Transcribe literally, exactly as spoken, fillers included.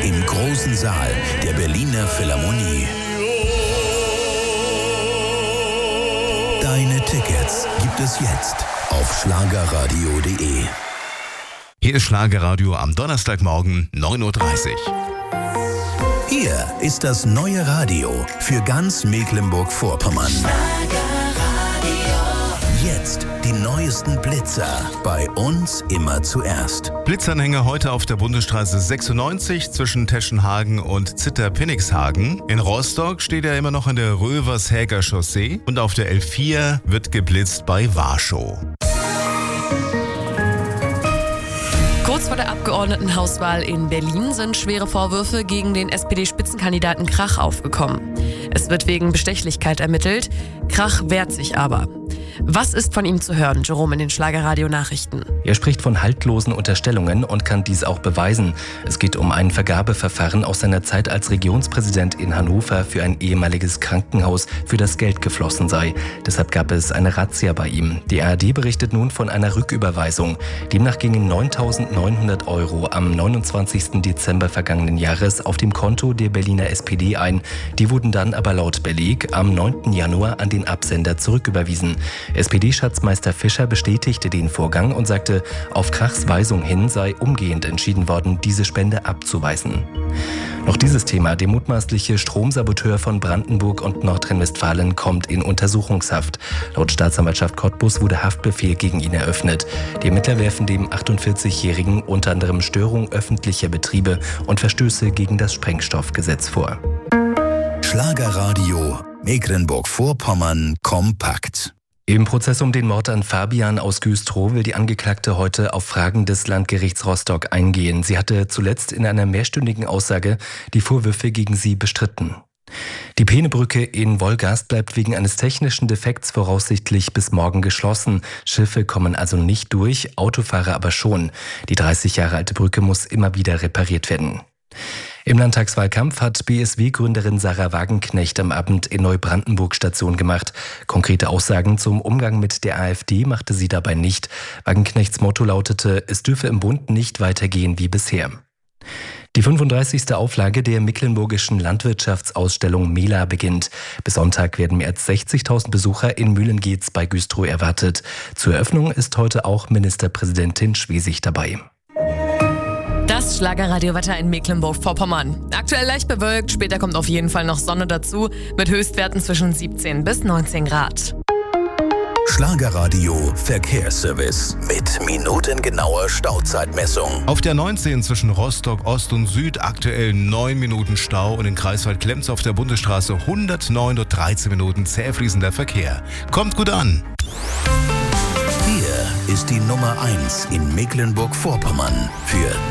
im großen Saal der Berliner Philharmonie. Deine Tickets gibt es jetzt auf schlagerradio punkt de. Hier ist Schlagerradio am Donnerstagmorgen neun Uhr dreißig. Hier ist das neue Radio für ganz Mecklenburg-Vorpommern. Jetzt die neuesten Blitzer. Bei uns immer zuerst. Blitzanhänger heute auf der Bundesstraße sechsundneunzig zwischen Teschenhagen und Zitter-Pinnixhagen. In Rostock steht er immer noch an der Rövershäger Chaussee. Und auf der L vier wird geblitzt bei Warschau. Kurz vor der Abgeordnetenhauswahl in Berlin sind schwere Vorwürfe gegen den S P D-Spitzenkandidaten Krach aufgekommen. Es wird wegen Bestechlichkeit ermittelt. Krach wehrt sich aber. Was ist von ihm zu hören, Jerome, in den Schlagerradio-Nachrichten? Er spricht von haltlosen Unterstellungen und kann dies auch beweisen. Es geht um ein Vergabeverfahren aus seiner Zeit als Regionspräsident in Hannover für ein ehemaliges Krankenhaus, für das Geld geflossen sei. Deshalb gab es eine Razzia bei ihm. Die A R D berichtet nun von einer Rücküberweisung. Demnach gingen neuntausendneunhundert Euro am neunundzwanzigsten Dezember vergangenen Jahres auf dem Konto der Berliner S P D ein. Die wurden dann aber laut Beleg am neunten Januar an den Absender zurücküberwiesen. S P D-Schatzmeister Fischer bestätigte den Vorgang und sagte, auf Krachs Weisung hin sei umgehend entschieden worden, diese Spende abzuweisen. Noch dieses Thema, der mutmaßliche Stromsaboteur von Brandenburg und Nordrhein-Westfalen, kommt in Untersuchungshaft. Laut Staatsanwaltschaft Cottbus wurde Haftbefehl gegen ihn eröffnet. Die Ermittler werfen dem achtundvierzigjährigen unter anderem Störung öffentlicher Betriebe und Verstöße gegen das Sprengstoffgesetz vor. Schlagerradio Mecklenburg-Vorpommern kompakt. Im Prozess um den Mord an Fabian aus Güstrow will die Angeklagte heute auf Fragen des Landgerichts Rostock eingehen. Sie hatte zuletzt in einer mehrstündigen Aussage die Vorwürfe gegen sie bestritten. Die Peenebrücke in Wolgast bleibt wegen eines technischen Defekts voraussichtlich bis morgen geschlossen. Schiffe kommen also nicht durch, Autofahrer aber schon. Die dreißig Jahre alte Brücke muss immer wieder repariert werden. Im Landtagswahlkampf hat B S W-Gründerin Sarah Wagenknecht am Abend in Neubrandenburg Station gemacht. Konkrete Aussagen zum Umgang mit der AfD machte sie dabei nicht. Wagenknechts Motto lautete, es dürfe im Bund nicht weitergehen wie bisher. Die fünfunddreißigste Auflage der mecklenburgischen Landwirtschaftsausstellung Mela beginnt. Bis Sonntag werden mehr als sechzigtausend Besucher in Mühlengeetz bei Güstrow erwartet. Zur Eröffnung ist heute auch Ministerpräsidentin Schwesig dabei. Das Schlagerradiowetter in Mecklenburg-Vorpommern. Aktuell leicht bewölkt, später kommt auf jeden Fall noch Sonne dazu, mit Höchstwerten zwischen siebzehn bis neunzehn Grad. Schlagerradio Verkehrsservice mit minutengenauer Stauzeitmessung. Auf der neunzehn zwischen Rostock Ost und Süd aktuell neun Minuten Stau und in Greifswald-Klemms auf der Bundesstraße hundertneun, dort dreizehn Minuten zäh fließender Verkehr. Kommt gut an! Hier ist die Nummer eins in Mecklenburg-Vorpommern für